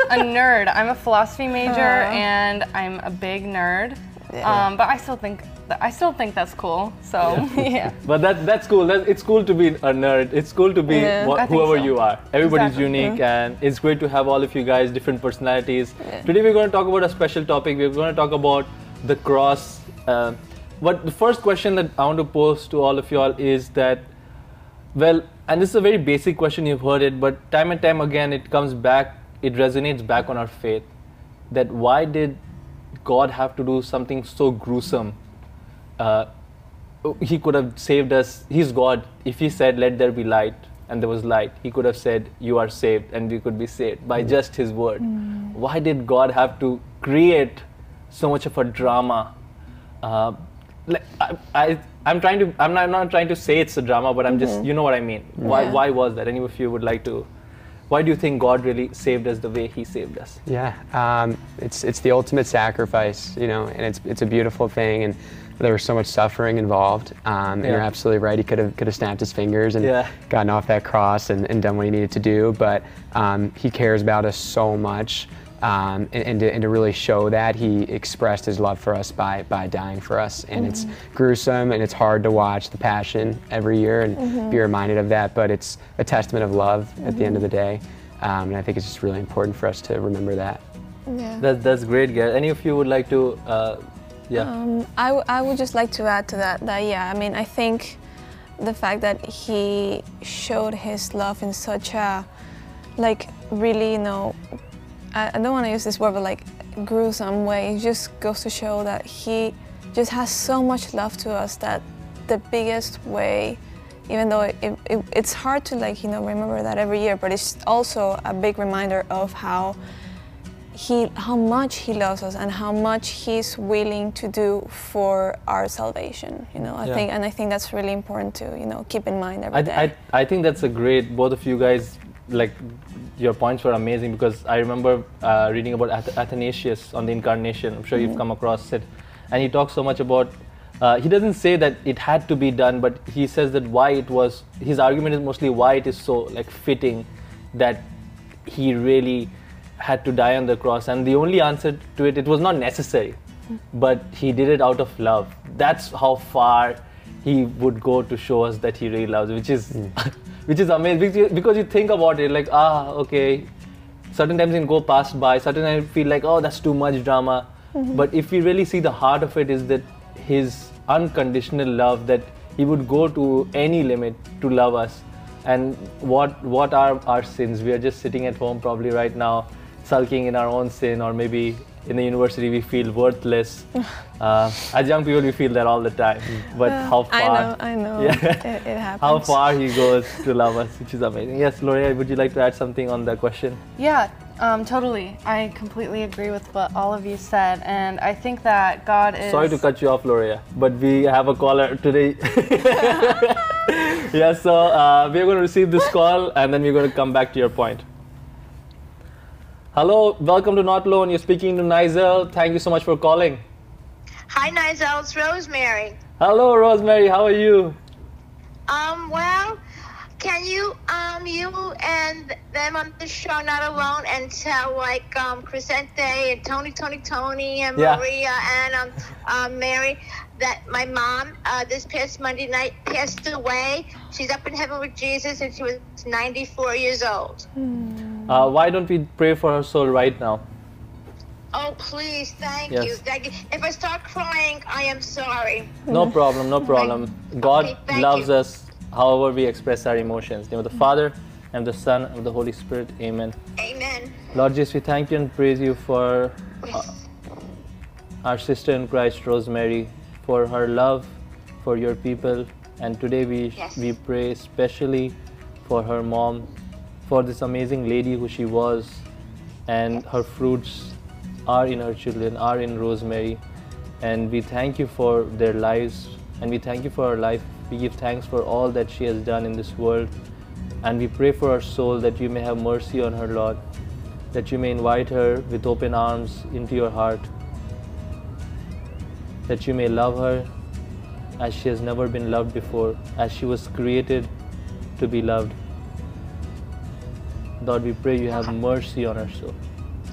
a nerd. I'm a philosophy major, and I'm a big nerd. Yeah. But I still think that's cool. So yeah. But that's cool. It's cool to be a nerd. It's cool to be I think whoever so. you are. Everybody's Exactly. unique, and it's great to have all of you guys, different personalities. Yeah. Today we're going to talk about a special topic. We're going to talk about the cross. What the first question that I want to pose to all of you all is that, well, and this is a very basic question, you've heard it, but time and time again it comes back, it resonates back on our faith. That why did God have to do something so gruesome? He could have saved us. He's God. If he said, let there be light, and there was light, he could have said, you are saved, and we could be saved by just his word. Why did God have to create so much of a drama? I'm not trying to say it's a drama, but I'm just, you know what I mean. Why was that? Any of you would like to, why do you think God really saved us the way he saved us? Yeah, it's the ultimate sacrifice, you know, and it's a beautiful thing, and there was so much suffering involved. And you're absolutely right. He could have snapped his fingers and gotten off that cross and done what he needed to do. But he cares about us so much, and to really show that, he expressed his love for us by dying for us. And it's gruesome, and it's hard to watch the Passion every year and be reminded of that. But it's a testament of love at the end of the day. And I think it's just really important for us to remember that. Yeah. That's great, Gail. Any of you would like to? I would just like to add to that yeah, I mean, I think the fact that he showed his love in such a, like, really, you know, I don't want to use this word, but like gruesome way, it just goes to show that he just has so much love to us that the biggest way, even though it's hard to, like, you know, remember that every year, but it's also a big reminder of how much he loves us and how much he's willing to do for our salvation, you know. I think that's really important to, you know, keep in mind every day. I think that's a great, both of you guys, like, your points were amazing, because I remember reading about Athanasius on the Incarnation. I'm sure you've come across it, and he talks so much about, he doesn't say that it had to be done, but he says that why it was, his argument is mostly why it is so, like, fitting that he really had to die on the cross. And the only answer to it, it was not necessary, but he did it out of love. That's how far he would go to show us that he really loves, which is which is amazing, because you think about it like, okay, certain times you can go past by, certain times you feel like, oh, that's too much drama. But if we really see the heart of it, is that his unconditional love, that he would go to any limit to love us. And what are our sins? We are just sitting at home probably right now, sulking in our own sin, or maybe in the university we feel worthless. As young people we feel that all the time. But how far? I know. Yeah. It happens. How far he goes to love us, which is amazing. Yes, Lorea, would you like to add something on the question? Yeah, totally. I completely agree with what all of you said, and I think that God is... Sorry to cut you off, Lorea, but we have a caller today. Yeah, so we're going to receive this call, and then we're going to come back to your point. Hello, welcome to Not Alone. You're speaking to Nigel. Thank you so much for calling. Hi, Nigel. It's Rosemary. Hello, Rosemary. How are you? Well, can you and them on the show Not Alone and tell, like, Crescente and Tony and Maria and Mary that my mom this past Monday night passed away. She's up in heaven with Jesus, and she was 94 years old. Why don't we pray for her soul right now? Oh, please, thank Yes. you. If I start crying, I am sorry. No problem, no problem. God Okay, thank loves you. us however we express our emotions. In the name of the Father, and the Son, and the Holy Spirit. Amen. Amen. Lord Jesus, we thank you and praise you for Yes. our sister in Christ, Rosemary, for her love for your people. And today we pray especially for her mom, for this amazing lady who she was, and her fruits are in her children, are in Rosemary. And we thank you for their lives, and we thank you for her life. We give thanks for all that she has done in this world. And we pray for her soul, that you may have mercy on her, Lord, that you may invite her with open arms into your heart, that you may love her as she has never been loved before, as she was created to be loved. Lord, we pray you have mercy on her soul.